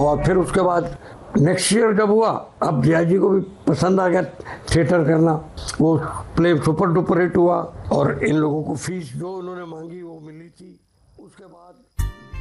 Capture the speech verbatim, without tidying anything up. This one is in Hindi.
और फिर उसके बाद नेक्स्ट ईयर जब हुआ, अब जया जी को भी पसंद आ गया थिएटर करना, वो प्ले सुपर डुपर हिट हुआ और इन लोगों को फीस जो उन्होंने मांगी वो मिली थी। उसके बाद